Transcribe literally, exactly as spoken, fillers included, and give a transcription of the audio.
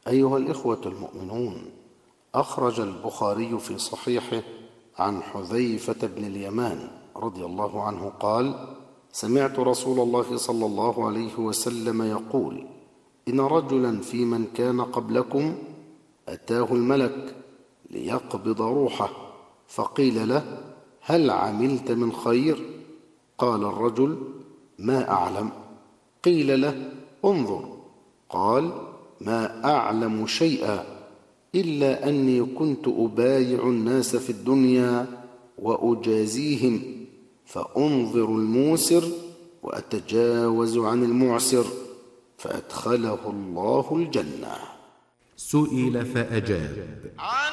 أيها الإخوة المؤمنون، أخرج البخاري في صحيحه عن حذيفة بن اليمان رضي الله عنه قال: سمعت رسول الله صلى الله عليه وسلم يقول: إن رجلا في من كان قبلكم أتاه الملك ليقبض روحه، فقيل له: هل عملت من خير؟ قال الرجل: ما أعلم. قيل له: انظر. قال: ما أعلم شيئا إلا أني كنت أبايع الناس في الدنيا وأجازيهم، فأنظر الموسر وأتجاوز عن المعسر، فأدخله الله الجنة. سئل فأجاب: